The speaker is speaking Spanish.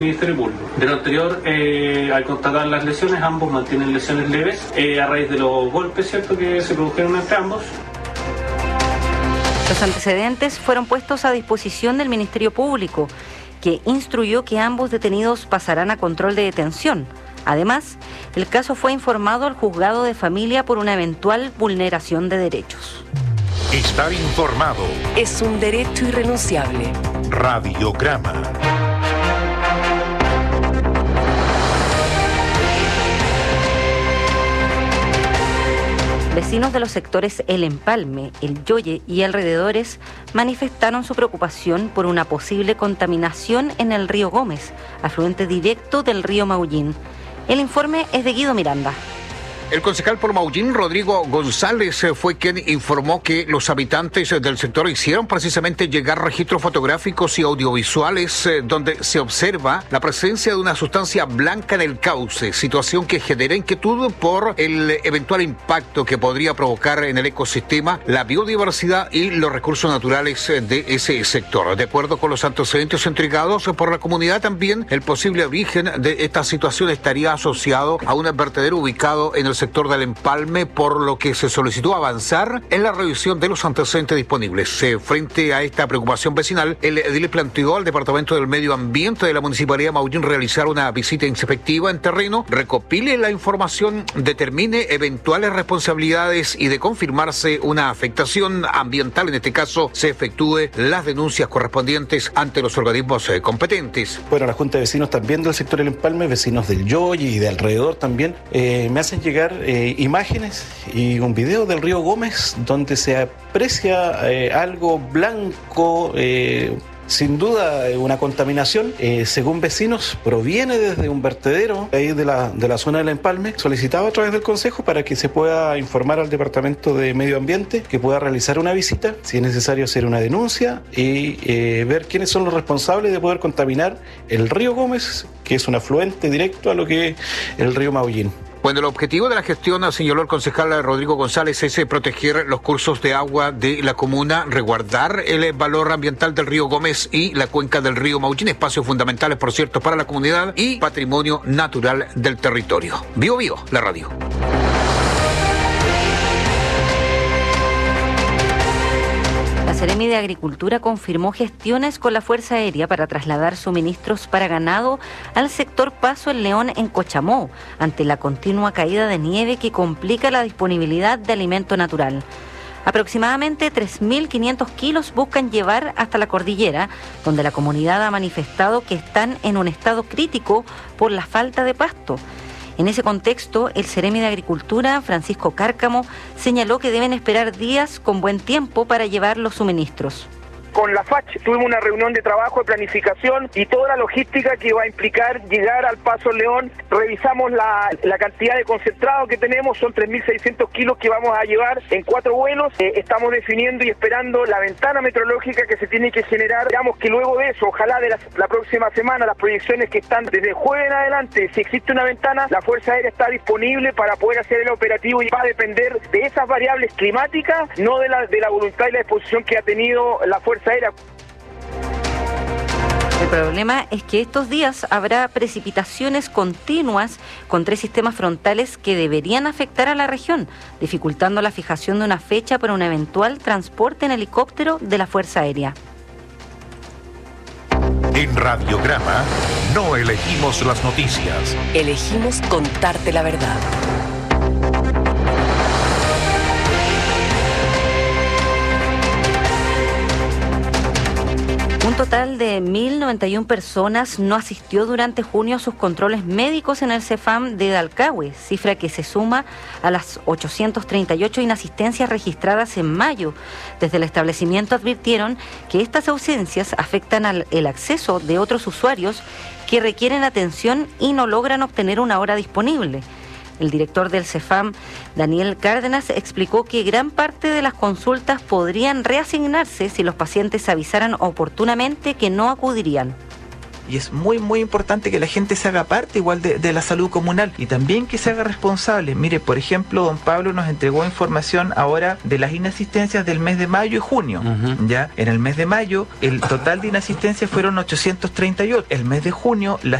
Ministerio Público. De lo anterior, al constatar las lesiones, ambos mantienen lesiones leves a raíz de los golpes, ¿cierto?, que se produjeron entre ambos. Los antecedentes fueron puestos a disposición del Ministerio Público, que instruyó que ambos detenidos pasarán a control de detención. Además, el caso fue informado al juzgado de familia por una eventual vulneración de derechos. Estar informado es un derecho irrenunciable. Radiograma. Vecinos de los sectores El Empalme, El Yoye y alrededores manifestaron su preocupación por una posible contaminación en el río Gómez, afluente directo del río Maullín. El informe es de Guido Miranda. El concejal por Maullín, Rodrigo González, fue quien informó que los habitantes del sector hicieron precisamente llegar registros fotográficos y audiovisuales donde se observa la presencia de una sustancia blanca en el cauce, situación que genera inquietud por el eventual impacto que podría provocar en el ecosistema, la biodiversidad y los recursos naturales de ese sector. De acuerdo con los antecedentes entregados por la comunidad, también el posible origen de esta situación estaría asociado a un vertedero ubicado en el sector del Empalme, por lo que se solicitó avanzar en la revisión de los antecedentes disponibles. Frente a esta preocupación vecinal, el edil planteó al Departamento del Medio Ambiente de la Municipalidad de Maullín realizar una visita inspectiva en terreno, recopile la información, determine eventuales responsabilidades y de confirmarse una afectación ambiental, en este caso, se efectúe las denuncias correspondientes ante los organismos competentes. Bueno, la Junta de Vecinos también del sector del Empalme, vecinos del Yoye y de alrededor también, me hacen llegar imágenes y un video del río Gómez donde se aprecia algo blanco, sin duda una contaminación, según vecinos, proviene desde un vertedero ahí de la zona del Empalme. Solicitaba a través del Consejo para que se pueda informar al Departamento de Medio Ambiente, que pueda realizar una visita, si es necesario hacer una denuncia y ver quiénes son los responsables de poder contaminar el río Gómez, que es un afluente directo a lo que es el río Maullín. Bueno, el objetivo de la gestión, señaló el concejal Rodrigo González, es proteger los cursos de agua de la comuna, resguardar el valor ambiental del río Gómez y la cuenca del río Maullín, espacios fundamentales, por cierto, para la comunidad y patrimonio natural del territorio. Bio Bio, la radio. La Seremi de Agricultura confirmó gestiones con la Fuerza Aérea para trasladar suministros para ganado al sector Paso El León en Cochamó, ante la continua caída de nieve que complica la disponibilidad de alimento natural. Aproximadamente 3.500 kilos buscan llevar hasta la cordillera, donde la comunidad ha manifestado que están en un estado crítico por la falta de pasto. En ese contexto, el Seremi de Agricultura, Francisco Cárcamo, señaló que deben esperar días con buen tiempo para llevar los suministros. Con la FACH tuvimos una reunión de trabajo, de planificación y toda la logística que va a implicar llegar al Paso León. Revisamos la cantidad de concentrado que tenemos, son 3.600 kilos que vamos a llevar en 4 vuelos. Estamos definiendo y esperando la ventana meteorológica que se tiene que generar. Esperamos que luego de eso, ojalá de la próxima semana, las proyecciones que están desde el jueves en adelante, si existe una ventana, la Fuerza Aérea está disponible para poder hacer el operativo y va a depender de esas variables climáticas, no de la voluntad y la disposición que ha tenido la Fuerza Aérea. El problema es que estos días habrá precipitaciones continuas con 3 sistemas frontales que deberían afectar a la región, dificultando la fijación de una fecha para un eventual transporte en helicóptero de la Fuerza Aérea. En Radiograma no elegimos las noticias. Elegimos contarte la verdad. Un total de 1.091 personas no asistió durante junio a sus controles médicos en el CEFAM de Dalcahue, cifra que se suma a las 838 inasistencias registradas en mayo. Desde el establecimiento advirtieron que estas ausencias afectan el acceso de otros usuarios que requieren atención y no logran obtener una hora disponible. El director del CEFAM, Daniel Cárdenas, explicó que gran parte de las consultas podrían reasignarse si los pacientes avisaran oportunamente que no acudirían. y es muy importante que la gente se haga parte igual de la salud comunal y también que se haga responsable. Mire, por ejemplo, don Pablo nos entregó información ahora de las inasistencias del mes de mayo y junio. Ya en el mes de mayo el total de inasistencias fueron 838. El mes de junio las